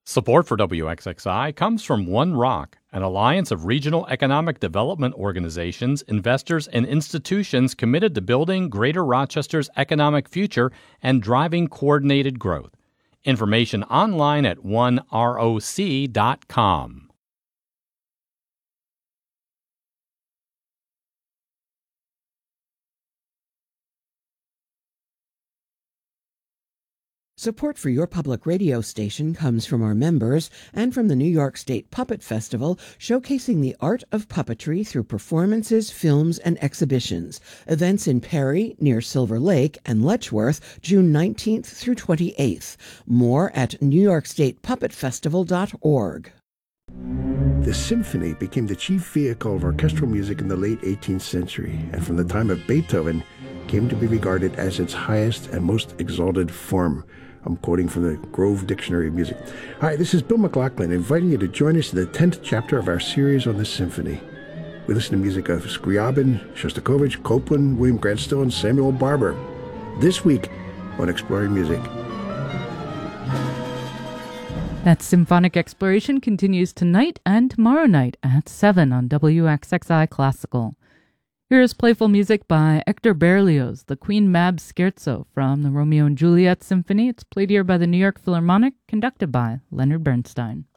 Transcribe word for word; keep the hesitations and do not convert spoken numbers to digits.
Support for W X X I comes from One Rock, an alliance of regional economic development organizations, investors, and institutions committed to building Greater Rochester's economic future and driving coordinated growth. Information online at one roc dot com. Support for your public radio station comes from our members and from the New York State Puppet Festival, showcasing the art of puppetry through performances, films, and exhibitions. Events in Perry, near Silver Lake, and Letchworth, June nineteenth through twenty-eighth. More at new york state puppet festival dot org. The symphony became the chief vehicle of orchestral music in the late eighteenth century, and from the time of Beethoven came to be regarded as its highest and most exalted form. I'm quoting from the Grove Dictionary of Music. Hi, this is Bill McLaughlin, inviting you to join us in the tenth chapter of our series on the symphony. We listen to music of Scriabin, Shostakovich, Copland, William Grant Still, and Samuel Barber. This week on Exploring Music. That symphonic exploration continues tonight and tomorrow night at seven on W X X I Classical. Here is playful music by Hector Berlioz, the Queen Mab Scherzo from the Romeo and Juliet Symphony. It's played here by the New York Philharmonic, conducted by Leonard Bernstein.